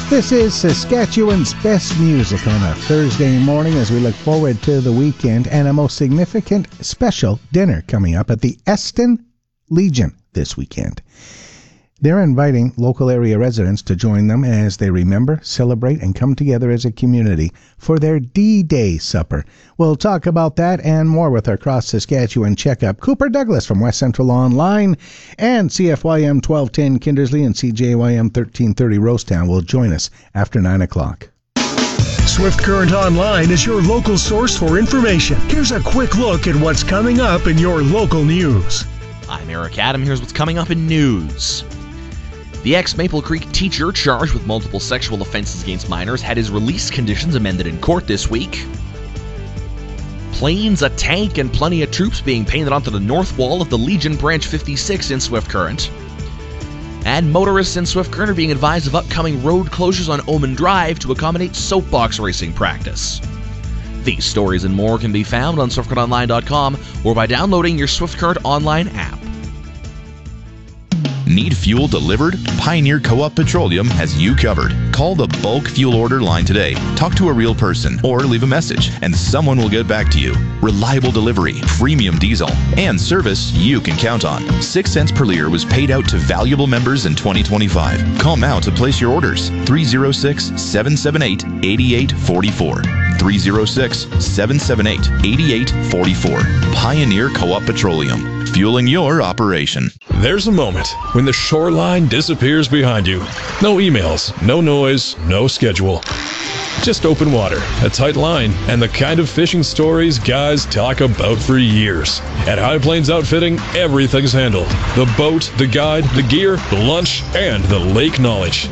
This is Saskatchewan's best music on a Thursday morning as we look forward to the weekend and a most significant special dinner coming up at the Eston Legion this weekend. They're inviting local area residents to join them as they remember, celebrate, and come together as a community for their D-Day supper. We'll talk about that and more with our cross-Saskatchewan checkup. Cooper Douglas from West Central Online and CFYM 1210 Kindersley and CJYM 1330 Rosetown will join us after 9 o'clock. Swift Current Online is your local source for information. Here's a quick look at what's coming up in your local news. I'm Eric Adam. Here's what's coming up in news. The ex-Maple Creek teacher charged with multiple sexual offenses against minors had his release conditions amended in court this week. Planes, a tank, and plenty of troops being painted onto the north wall of the Legion Branch 56 in Swift Current. And motorists in Swift Current are being advised of upcoming road closures on Omen Drive to accommodate soapbox racing practice. These stories and more can be found on SwiftCurrentOnline.com or by downloading your Swift Current Online app. Need fuel delivered? Pioneer Co-op Petroleum has you covered. Call the bulk fuel order line today. Talk to a real person or leave a message and someone will get back to you. Reliable delivery, premium diesel, and service you can count on. 6 cents per liter was paid out to valuable members in 2025. Call now to place your orders. 306-778-8844. 306-778-8844. Pioneer Co-op Petroleum. Fueling your operation. There's a moment when the shoreline disappears behind you. No emails, no noise, no schedule. Just open water, a tight line, and the kind of fishing stories guys talk about for years. At High Plains Outfitting, everything's handled. The boat, the guide, the gear, the lunch, and the lake knowledge.